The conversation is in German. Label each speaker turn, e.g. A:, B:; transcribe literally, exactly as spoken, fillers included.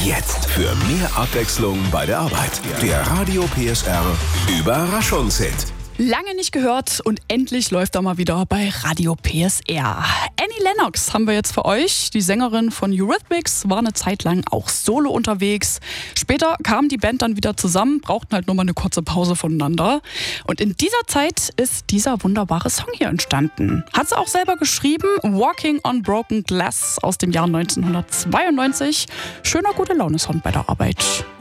A: Jetzt für mehr Abwechslung bei der Arbeit. Der Radio P S R Überraschungshit.
B: Lange nicht gehört und endlich läuft er mal wieder bei Radio P S R. Annie Lennox haben wir jetzt für euch. Die Sängerin von Eurythmics war eine Zeit lang auch solo unterwegs. Später kam die Band dann wieder zusammen, brauchten halt nur mal eine kurze Pause voneinander. Und in dieser Zeit ist dieser wunderbare Song hier entstanden. Hat sie auch selber geschrieben, Walking on Broken Glass aus dem Jahr neunzehnhundertzweiundneunzig. Schöner, gute Laune-Song bei der Arbeit.